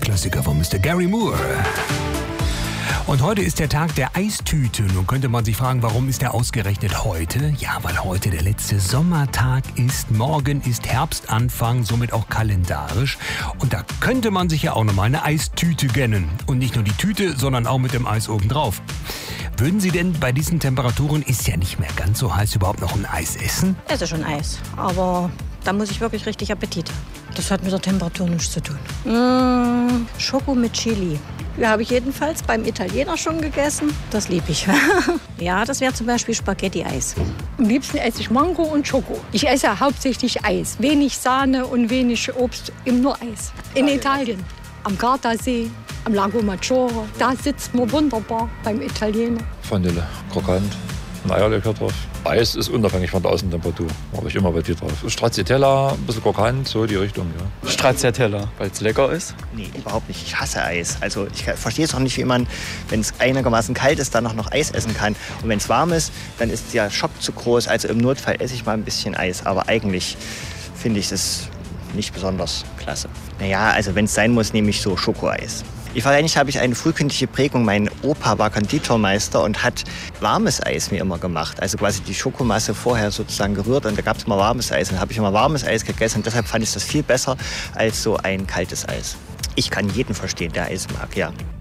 Klassiker von Mr. Gary Moore. Und heute ist der Tag der Eistüte. Nun könnte man sich fragen, warum ist der ausgerechnet heute? Ja, weil heute der letzte Sommertag ist. Morgen ist Herbstanfang, somit auch kalendarisch. Und da könnte man sich ja auch nochmal eine Eistüte gönnen. Und nicht nur die Tüte, sondern auch mit dem Eis obendrauf. Würden Sie denn bei diesen Temperaturen, ist ja nicht mehr ganz so heiß, überhaupt noch ein Eis essen? Ich esse schon Eis, aber da muss ich wirklich richtig Appetit haben. Das hat mit der Temperatur nichts zu tun. Schoko mit Chili. Ja, habe ich jedenfalls beim Italiener schon gegessen. Das liebe ich. Ja, das wäre zum Beispiel Spaghetti-Eis. Am liebsten esse ich Mango und Schoko. Ich esse hauptsächlich Eis. Wenig Sahne und wenig Obst, eben nur Eis. In Italien, am Gardasee, am Lago Maggiore. Da sitzt man wunderbar beim Italiener. Vanille, krokant, ein Eierlikör drauf. Eis ist unabhängig von der Außentemperatur. Da habe ich immer Appetit drauf. Stracciatella, ein bisschen krokant, so die Richtung. Ja. Stracciatella, weil es lecker ist. Nee, überhaupt nicht. Ich hasse Eis. Also ich verstehe es auch nicht, wie man, wenn es einigermaßen kalt ist, dann noch Eis essen kann. Und wenn es warm ist, dann ist der Schock zu groß. Also im Notfall esse ich mal ein bisschen Eis. Aber eigentlich finde ich es nicht besonders klasse. Naja, also wenn es sein muss, nehme ich so Schokoeis. Wahrscheinlich habe ich eine frühkindliche Prägung. Mein Opa war Konditormeister und hat warmes Eis mir immer gemacht. Also quasi die Schokomasse vorher sozusagen gerührt und da gab es immer warmes Eis. Und dann habe ich immer warmes Eis gegessen und deshalb fand ich das viel besser als so ein kaltes Eis. Ich kann jeden verstehen, der Eis mag, ja.